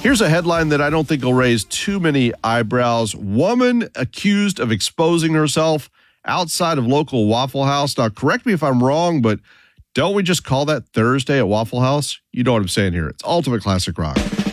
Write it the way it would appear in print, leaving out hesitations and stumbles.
Here's a headline that I don't think will raise too many eyebrows. Woman accused of exposing herself outside of local Waffle House. Now, correct me if I'm wrong, but don't we just call that Thursday at Waffle House? You know what I'm saying here. It's Ultimate Classic Rock.